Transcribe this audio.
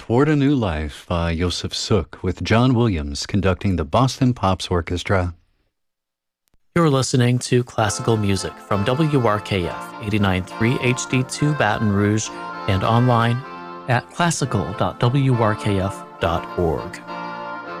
Toward a New Life by Joseph Suk, with John Williams conducting the Boston Pops Orchestra. You're listening to classical music from WRKF 89.3 HD2 Baton Rouge and online at classical.wrkf.org.